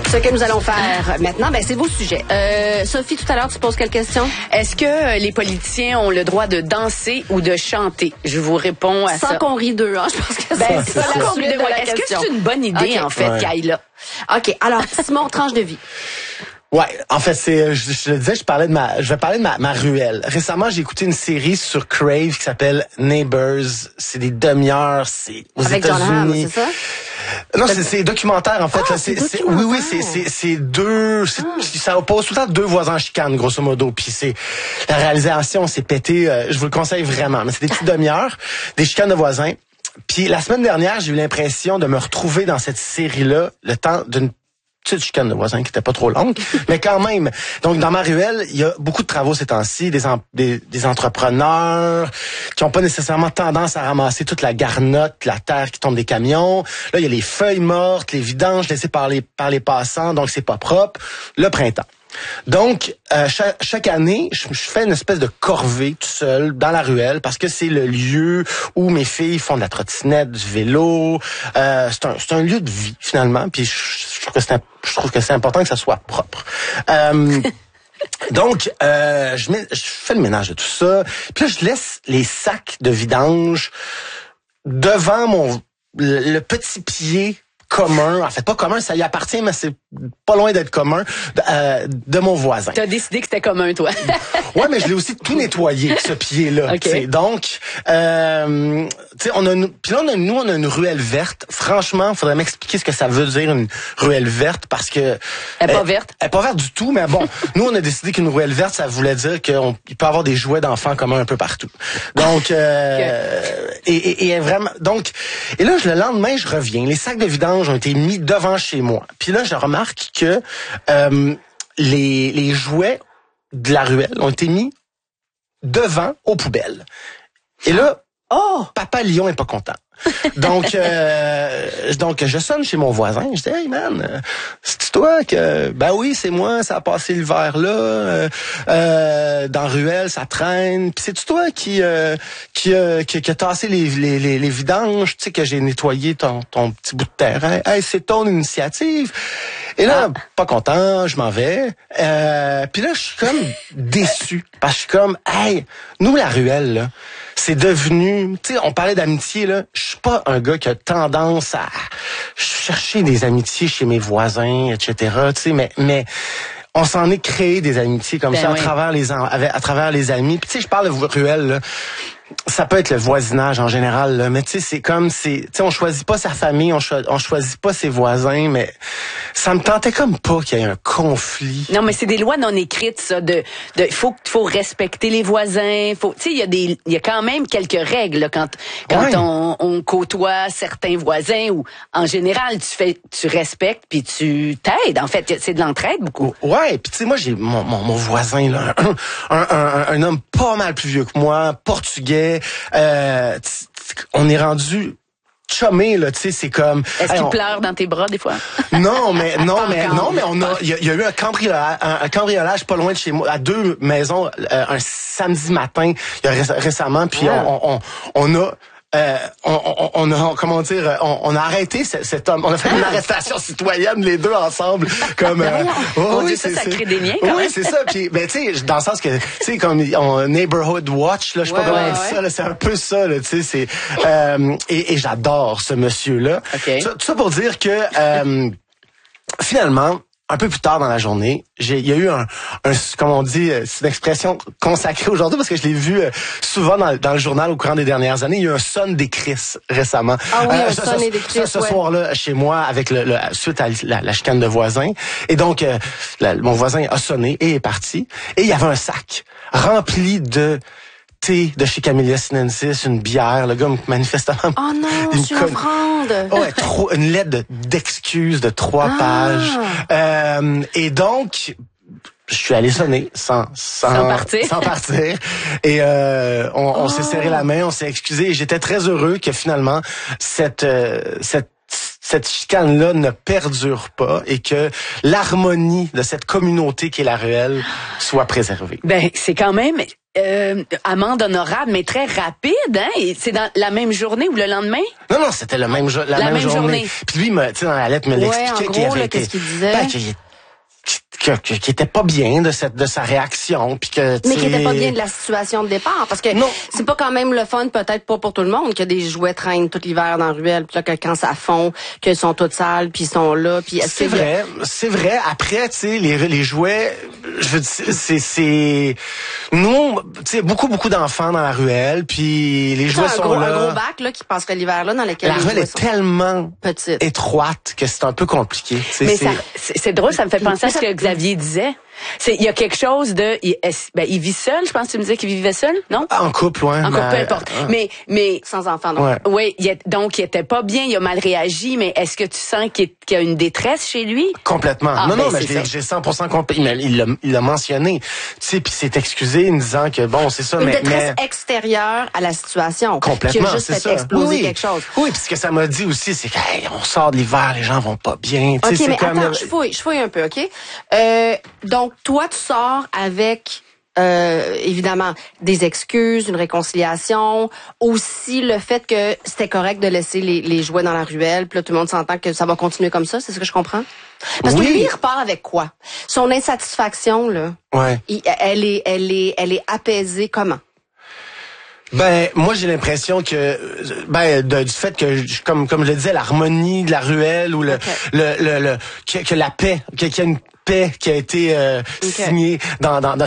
Ce que nous allons faire maintenant, c'est vos sujets. Sophie, tout à l'heure, tu poses quelle question? Est-ce que les politiciens ont le droit de danser ou de chanter? Je vous réponds à ça. Sans qu'on rit d'eux, je pense que c'est la suite de la Est-ce que question. c'est une bonne idée, en fait, qu'elle là? OK, alors, Simon, tranche de vie. Ouais, en fait, je le disais, je vais parler de ma ruelle. Récemment, j'ai écouté une série sur Crave qui s'appelle Neighbors. C'est des demi-heures, c'est aux Avec John Hamm, États-Unis. c'est ça? Non, c'est documentaire, en fait. Ah, Là, oui, c'est deux, ça oppose tout le temps deux voisins en chicane, grosso modo. Puis la réalisation, c'est pété. Je vous le conseille vraiment. Mais c'est des petites demi-heures, des chicanes de voisins. Puis la semaine dernière, j'ai eu l'impression de me retrouver dans cette série-là, le temps d'une petite chicane de voisins qui était pas trop longue, mais quand même. Donc, dans ma ruelle, il y a beaucoup de travaux ces temps-ci, des entrepreneurs qui ont pas nécessairement tendance à ramasser toute la garnotte, la terre qui tombe des camions. Là, il y a les feuilles mortes, les vidanges laissées par les passants, donc c'est pas propre. Le printemps. Donc, chaque année, je fais une espèce de corvée tout seul dans la ruelle parce que c'est le lieu où mes filles font de la trottinette, du vélo. C'est un lieu de vie finalement. Puis je trouve que c'est important que ça soit propre. Donc, je fais le ménage de tout ça. Puis là, je laisse les sacs de vidange devant le petit pied commun, en fait pas commun, ça y appartient, mais c'est pas loin d'être commun, de mon voisin. T'as décidé que c'était commun, toi. Ouais, mais je l'ai aussi tout nettoyé, ce pied-là. Okay. Donc, tu sais, on a une ruelle verte. Franchement, faudrait m'expliquer ce que ça veut dire une ruelle verte parce que elle est pas verte. Elle est pas verte du tout, mais bon, nous on a décidé qu'une ruelle verte, ça voulait dire qu'il peut y avoir des jouets d'enfants communs un peu partout. Donc, et vraiment, donc, et là le lendemain, je reviens. Les sacs de vidange ont été mis devant chez moi. Puis là, je remarque que les jouets de la ruelle ont été mis devant aux poubelles. Et là, Papa Lion est pas content. Donc, je sonne chez mon voisin. Je dis, hey man, c'est toi que, ben oui, c'est moi. Ça a passé l'hiver là, dans ruelle, ça traîne. Puis c'est toi qui a tassé les vidanges, tu sais que j'ai nettoyé ton petit bout de terrain. Hey, c'est ton initiative. Et là, pas content, je m'en vais. Puis là, je suis comme déçu parce que je suis comme, hey, nous la ruelle là. C'est devenu, tu sais, on parlait d'amitié, là. Je suis pas un gars qui a tendance à chercher des amitiés chez mes voisins, etc., tu sais, mais on s'en est créé des amitiés comme ça à travers les amis. Puis tu sais, je parle de ruelle, là. Ça peut être le voisinage en général, là, mais tu sais, c'est comme, tu sais, on choisit pas sa famille, on choisit pas ses voisins, mais ça me tentait comme pas qu'il y ait un conflit. Non, mais c'est des lois non écrites, ça, faut respecter les voisins, tu sais, il y a quand même quelques règles, là, quand on côtoie certains voisins ou, en général, tu respectes puis tu t'aides, en fait, c'est de l'entraide beaucoup. Ouais, puis tu sais, moi, j'ai mon voisin, là, un homme pas mal plus vieux que moi, portugais. On est rendu chumé là, tu sais, c'est comme. Est-ce qu'il pleure dans tes bras des fois? Non, mais il y a eu un cambriolage pas loin de chez moi, à 2 maisons, un samedi matin, récemment, puis on a arrêté cet homme. On a fait une arrestation citoyenne, les deux ensemble, comme. Ça crée des liens. Quand même. C'est ça. Puis, ben tu sais, dans le sens que, tu sais, comme neighborhood watch, là, je sais pas comment on dit ça, là, c'est un peu ça, là, tu sais, c'est. Et j'adore ce monsieur-là. Okay. Tout ça pour dire que finalement. Un peu plus tard dans la journée, il y a eu un comme on dit, c'est une expression consacrée aujourd'hui parce que je l'ai vu souvent dans le journal au courant des dernières années. Il y a eu un son des Chris récemment. Ah oui, un son des Chris. Ce soir-là, chez moi, avec suite à la chicane de voisins. Et donc, mon voisin a sonné et est parti. Et il y avait un sac rempli de thé de chez Camellia sinensis, une bière, le gars manifestement. Oh non, c'est une offrande. Ouais, une lettre d'excuses de 3 pages. Et donc, je suis allé sonner sans partir. Et on s'est serré la main, on s'est excusé. Et j'étais très heureux que finalement cette chicane-là ne perdure pas et que l'harmonie de cette communauté qui est la ruelle soit préservée. Ben, c'est quand même amende honorable, mais très rapide, hein? Et c'est dans la même journée ou le lendemain? Non, c'était la même journée. Puis lui, tu sais, dans la lettre, me l'expliquait qu'il avait été... qu'est-ce qu'il disait? Qui était pas bien de sa réaction, puis que mais qui était pas bien de la situation de départ, parce que c'est pas quand même le fun, peut-être pas pour tout le monde, que des jouets traînent tout l'hiver dans la ruelle, puis là que quand ça fond, qu'ils sont toutes sales, puis ils sont là, puis c'est vrai. Après, tu sais, les jouets, je veux dire, c'est nous, tu sais, beaucoup d'enfants dans la ruelle, puis les jouets sont là. Un gros bac là qui passerait l'hiver là dans lequel la ruelle est tellement petite, étroite que c'est un peu compliqué. Mais c'est drôle, ça me fait penser à ce que Xavier disait. Il y a quelque chose de, il vit seul, je pense que tu me disais qu'il vivait seul, non? En couple, ouais. En couple, peu importe. Mais sans enfant, donc. Ouais. Oui, donc il était pas bien, il a mal réagi, mais est-ce que tu sens qu'il y a une détresse chez lui? Complètement. Non, mais j'ai 100% compris. Il l'a mentionné. Tu sais, puis s'est excusé en disant que bon, c'est ça, une détresse extérieure à la situation. Complètement, qui a juste fait exploser quelque chose. Oui, puis ce que ça m'a dit aussi, c'est qu'on sort de l'hiver, les gens vont pas bien. OK, mais attends, je fouille un peu, OK? Donc, toi, tu sors avec, évidemment, des excuses, une réconciliation, aussi le fait que c'était correct de laisser les jouets dans la ruelle, puis là, tout le monde s'entend que ça va continuer comme ça, c'est ce que je comprends? Parce que lui, il repart avec quoi? Son insatisfaction, là, elle est apaisée comment? Ben, moi, j'ai l'impression que, du fait que, comme je le disais, l'harmonie de la ruelle ou que la paix, qu'il y a une paix qui a été signée dans